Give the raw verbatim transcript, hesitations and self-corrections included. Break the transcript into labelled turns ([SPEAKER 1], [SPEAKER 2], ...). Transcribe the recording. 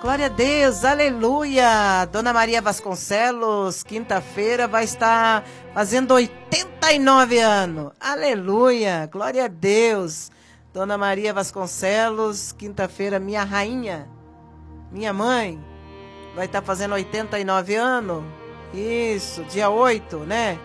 [SPEAKER 1] glória a Deus, aleluia. Dona Maria Vasconcelos, quinta-feira vai estar fazendo oitenta e nove anos. Aleluia, glória a Deus. Dona Maria Vasconcelos, quinta-feira, minha rainha, minha mãe, vai estar fazendo oitenta e nove anos. Isso, dia oito, né?